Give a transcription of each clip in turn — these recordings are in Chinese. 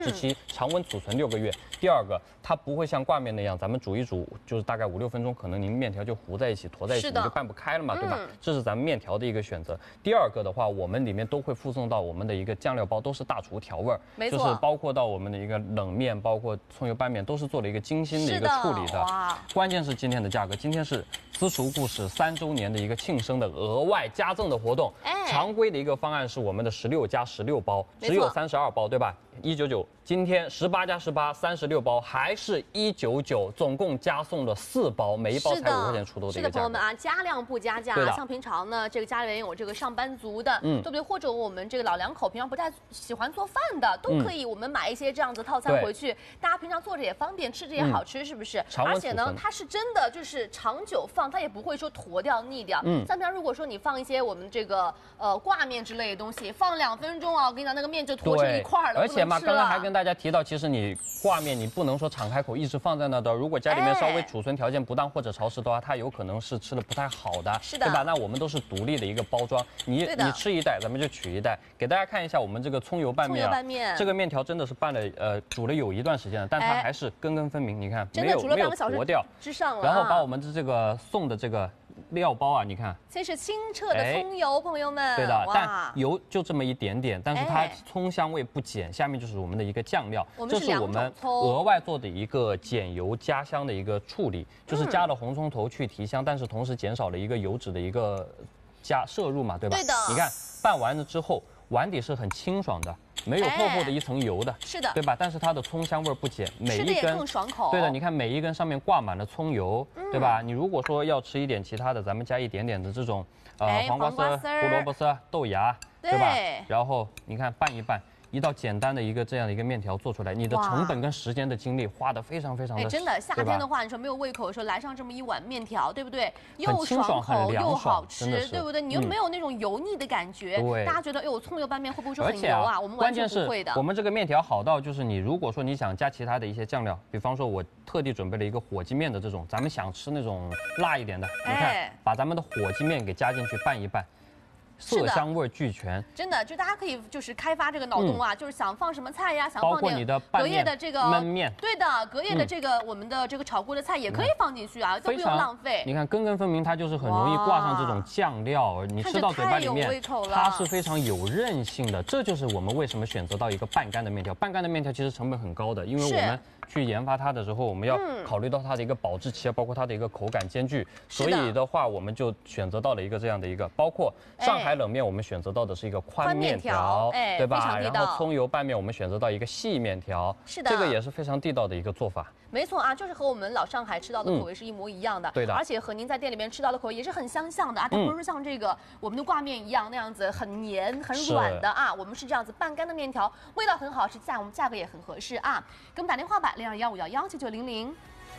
日期常温储存6个月。第二个，它不会像挂面那样，咱们煮一煮就是大概5、6分钟，可能您面条就糊在一起、坨在一起，你就拌不开了嘛，对吧？这是咱们面条的一个选择。第二个的话，我们里面都会附送到我们的一个酱料包，都是大厨调味儿，就是包括到我们的一个冷面，包括葱油拌面，都是做了一个精心的一个处理的。关键是今天的价格，今天是私厨故事3周年的一个庆生的额外加赠的活动。常规的一个方案是我们的16+16包，只有32包，对吧？199，今天18+18，36包，还是199，总共加送了4包，每一包才5块钱出头的一个价格。是的，朋友们啊，加量不加价。像平常呢，这个家里面有这个上班族的，对不对？或者我们这个老两口平常不太喜欢做饭的，都可以我们买一些这样子套餐回去，大家平常做着也方便，吃着也好吃，是不是？而且呢，它是真的就是长久放，它也不会说坨掉腻掉。像平常如果说你放一些我们这个挂面之类的东西，放2分钟啊，我跟你讲那个面就坨成一块了， 而且嘛，刚刚还跟大家提到，其实你挂面你不能说敞开口一直放在那的，如果家里面稍微储存条件不当或者潮湿的话，它有可能是吃的不太好的，是的，对吧？那我们都是独立的一个包装，你吃一袋，咱们就取一袋，给大家看一下我们这个葱油拌面啊，这个面条真的是拌了煮了有一段时间了，但它还是根根分明，你看没有坨掉之上了。 然后把我们的这个送的这个料包啊，你看， 这是清澈的葱油，朋友们。 对的，但油就这么一点点，但是它葱香味不减。下面就是我们的一个酱料，这是我们额外做的一个减油加香的一个处理，就是加了红葱头去提香，但是同时减少了一个油脂的一个摄入嘛，对吧？ 对的。 你看拌完了之后，碗底是很清爽的。没有厚厚的一层油的，是的，对吧？但是它的葱香味不减，每一根更爽口。 对的，你看每一根上面挂满了葱油，对吧？你如果说要吃一点其他的，咱们加一点点的这种黄瓜丝、胡萝卜丝、豆芽，对吧？然后你看拌一拌。一道简单的一个这样的一个面条做出来，你的成本跟时间的精力花得非常非常的， 真的，夏天的话，你说没有胃口的时候，来上这么一碗面条，对不对？又爽口又好吃，对不对？你又没有那种油腻的感觉。对，大家觉得，哎呦，葱油拌面会不会说很油啊？我们完全不会的。 我们这个面条好到就是你如果说你想加其他的一些酱料，比方说我特地准备了一个火鸡面的这种，咱们想吃那种辣一点的，你看，把咱们的火鸡面给加进去拌一拌。色香味俱全， 真的，就大家可以就是开发这个脑洞啊，就是想放什么菜呀，想放点隔夜的这个焖面， 对的，隔夜的这个我们的这个炒锅的菜也可以放进去啊，都不用浪费。 你看根根分明，它就是很容易挂上这种酱料，你吃到嘴巴里面，它是非常有韧性的。这就是我们为什么选择到一个半干的面条。半干的面条其实成本很高的，因为我们去研发它的时候，我们要考虑到它的一个保质期，包括它的一个口感兼具，所以的话，我们就选择到了一个这样的一个，包括上海冷面，我们选择到的是一个宽面条，对吧？然后葱油拌面，我们选择到一个细面条，是的，这个也是非常地道的一个做法。 没错啊，就是和我们老上海吃到的口味是一模一样的， 对的， 而且和您在店里面吃到的口味也是很相像的啊，它不是像这个我们的挂面一样那样子很黏很软的啊，我们是这样子半干的面条，味道很好，我们价格也很合适啊，给我们打电话吧，0215117900。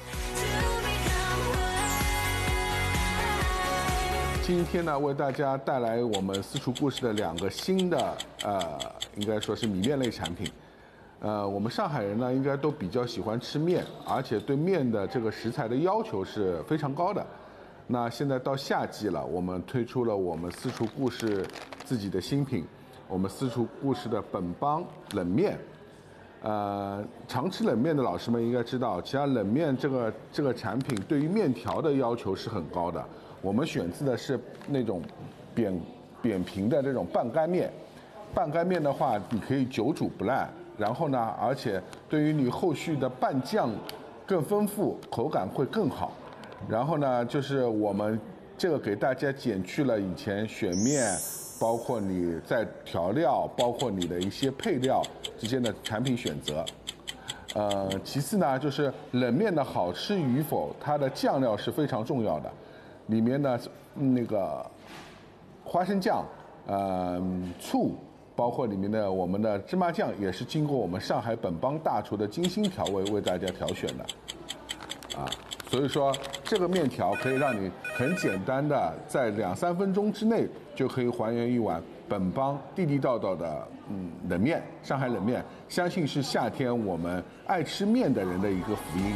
今天呢，为大家带来我们私厨故事的2个新的应该说是米面类产品。我们上海人呢，应该都比较喜欢吃面，而且对面的这个食材的要求是非常高的。那现在到夏季了，我们推出了我们私厨故事自己的新品，我们私厨故事的本帮冷面。常吃冷面的老师们应该知道，其实冷面这个产品对于面条的要求是很高的。我们选择的是那种扁平的这种半干面。半干面的话，你可以久煮不烂，然后呢，而且对于你后续的拌酱更丰富，口感会更好。然后呢，就是我们这个给大家减去了以前选面，包括你在调料，包括你的一些配料之间的产品选择。其次呢，就是冷面的好吃与否，它的酱料是非常重要的。里面呢，那个花生酱、醋，包括里面的我们的芝麻酱，也是经过我们上海本帮大厨的精心调味为大家挑选的。所以说这个面条可以让你很简单的在2、3分钟之内就可以还原一碗本帮地地道道的冷面，上海冷面，相信是夏天我们爱吃面的人的一个福音。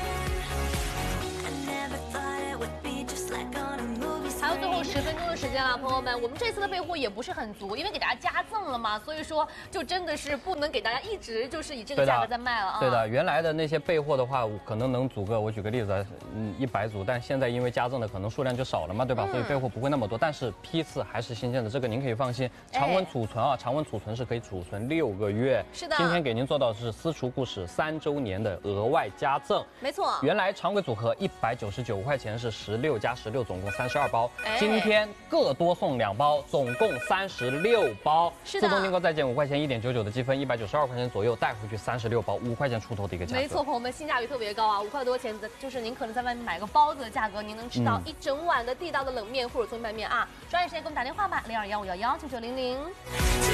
还有最后10分钟的时间了， 啊，朋友们，我们这次的备货也不是很足，因为给大家加赠了嘛，所以说就真的是不能给大家一直就是以这个价格在卖了啊。 对的，原来的那些备货的话，可能能组个，我举个例子，100组，但现在因为加赠的可能数量就少了嘛，对吧？所以备货不会那么多，但是批次还是新鲜的，这个您可以放心。常温储存啊，常温储存是可以储存6个月。 是的。 今天给您做到的是私厨故事3周年的额外加赠。 没错。 原来常规组合199块钱是16加16，总共32包。今天各多送2包，总共36包。 是的。 自动订购再减5块钱，1.99的积分，192块钱左右带回去36包，5块钱出头的一个价格。 没错，朋友们，性价比特别高啊，5块多钱的，就是您可能在外面买个包子的价格，您能吃到一整碗的地道的冷面或者葱拌面啊。抓紧时间给我们打电话吧，0215119900。